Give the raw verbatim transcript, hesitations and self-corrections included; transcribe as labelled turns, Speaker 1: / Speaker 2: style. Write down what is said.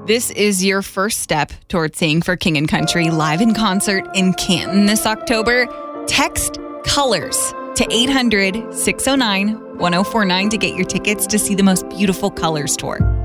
Speaker 1: This is your first step towards seeing For King and Country live in concert in Canton this October. Text COLORS to eight hundred, six oh nine, one oh four nine to get your tickets to see the Most Beautiful Colors tour.